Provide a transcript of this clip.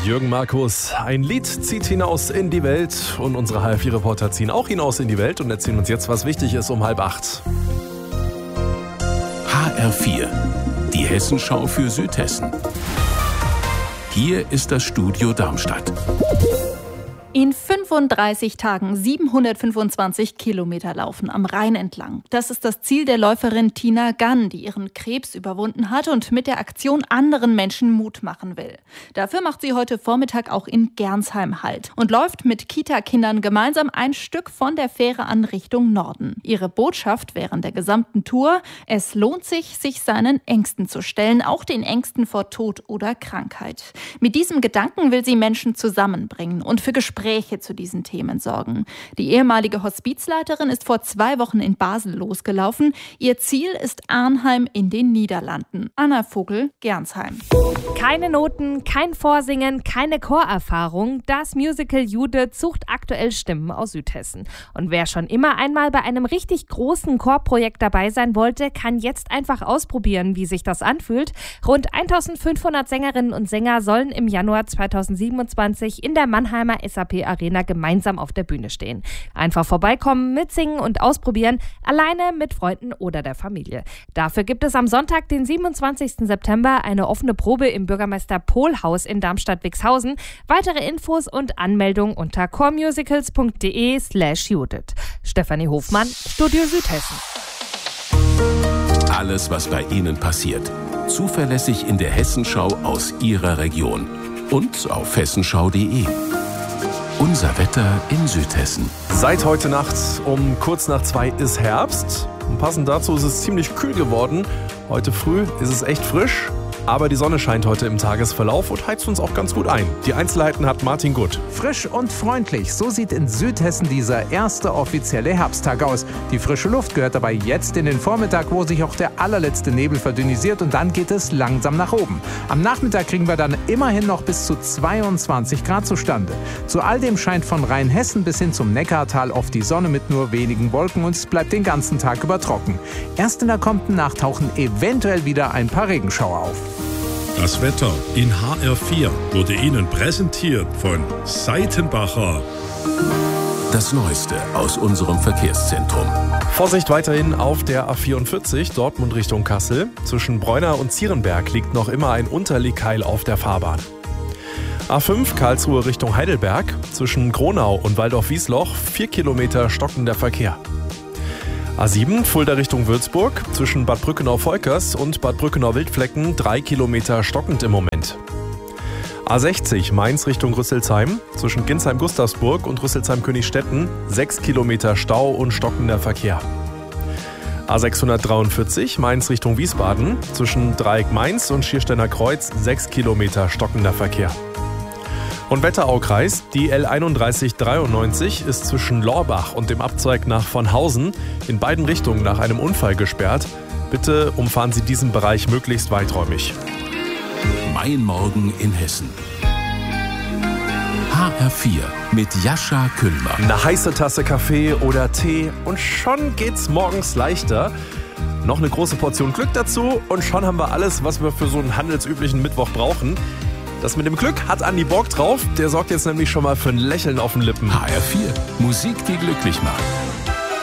Jürgen Markus. Ein Lied zieht hinaus in die Welt und unsere HR4-Reporter ziehen auch hinaus in die Welt und erzählen uns jetzt, was wichtig ist um 7:30. HR4, die Hessenschau für Südhessen. Hier ist das Studio Darmstadt. In 35 Tagen 725 Kilometer laufen am Rhein entlang. Das ist das Ziel der Läuferin Tina Gann, die ihren Krebs überwunden hat und mit der Aktion anderen Menschen Mut machen will. Dafür macht sie heute Vormittag auch in Gernsheim Halt und läuft mit Kita-Kindern gemeinsam ein Stück von der Fähre an Richtung Norden. Ihre Botschaft während der gesamten Tour: Es lohnt sich, sich seinen Ängsten zu stellen, auch den Ängsten vor Tod oder Krankheit. Mit diesem Gedanken will sie Menschen zusammenbringen und für Gespräche zu diesen Themen sorgen. Die ehemalige Hospizleiterin ist vor 2 Wochen in Basel losgelaufen. Ihr Ziel ist Arnheim in den Niederlanden. Anna Vogel, Gernsheim. Keine Noten, kein Vorsingen, keine Chorerfahrung. Das Musical Judith sucht aktuell Stimmen aus Südhessen. Und wer schon immer einmal bei einem richtig großen Chorprojekt dabei sein wollte, kann jetzt einfach ausprobieren, wie sich das anfühlt. Rund 1500 Sängerinnen und Sänger sollen im Januar 2027 in der Mannheimer SAP Arena gemeinsam auf der Bühne stehen. Einfach vorbeikommen, mitsingen und ausprobieren, alleine, mit Freunden oder der Familie. Dafür gibt es am Sonntag, den 27. September, eine offene Probe im Bürgermeister-Pohl-Haus in Darmstadt-Wixhausen. Weitere Infos und Anmeldung unter choremusicals.de/Judith. Stefanie Hofmann, Studio Südhessen. Alles, was bei Ihnen passiert. Zuverlässig in der Hessenschau aus Ihrer Region. Und auf hessenschau.de. Unser Wetter in Südhessen. Seit heute Nacht um kurz nach 2 ist Herbst. Und passend dazu ist es ziemlich kühl geworden. Heute früh ist es echt frisch. Aber die Sonne scheint heute im Tagesverlauf und heizt uns auch ganz gut ein. Die Einzelheiten hat Martin Gutt. Frisch und freundlich, so sieht in Südhessen dieser erste offizielle Herbsttag aus. Die frische Luft gehört dabei jetzt in den Vormittag, wo sich auch der allerletzte Nebel verdünnisiert, und dann geht es langsam nach oben. Am Nachmittag kriegen wir dann immerhin noch bis zu 22 Grad zustande. Zu all dem scheint von Rheinhessen bis hin zum Neckartal oft die Sonne mit nur wenigen Wolken und es bleibt den ganzen Tag über trocken. Erst in der kommenden Nacht tauchen eventuell wieder ein paar Regenschauer auf. Das Wetter in HR4 wurde Ihnen präsentiert von Seitenbacher. Das Neueste aus unserem Verkehrszentrum. Vorsicht weiterhin auf der A44 Dortmund Richtung Kassel. Zwischen Bräuner und Zierenberg liegt noch immer ein Unterlegkeil auf der Fahrbahn. A5 Karlsruhe Richtung Heidelberg. Zwischen Gronau und Waldorf-Wiesloch 4 Kilometer stockender Verkehr. A7 Fulda Richtung Würzburg, zwischen Bad Brückenau-Volkers und Bad Brückenau-Wildflecken 3 Kilometer stockend im Moment. A60 Mainz Richtung Rüsselsheim, zwischen Ginsheim-Gustavsburg und Rüsselsheim-Königsstetten 6 Kilometer Stau und stockender Verkehr. A643 Mainz Richtung Wiesbaden, zwischen Dreieck Mainz und Schiersteiner Kreuz 6 Kilometer stockender Verkehr. Und Wetteraukreis, die L3193 ist zwischen Lorbach und dem Abzweig nach Vonhausen in beiden Richtungen nach einem Unfall gesperrt. Bitte umfahren Sie diesen Bereich möglichst weiträumig. Mein Morgen in Hessen. HR4 mit Jascha Kühlmann. Eine heiße Tasse Kaffee oder Tee und schon geht's morgens leichter. Noch eine große Portion Glück dazu und schon haben wir alles, was wir für so einen handelsüblichen Mittwoch brauchen. Das mit dem Glück hat Andi Borg drauf. Der sorgt jetzt nämlich schon mal für ein Lächeln auf den Lippen. HR4, Musik, die glücklich macht.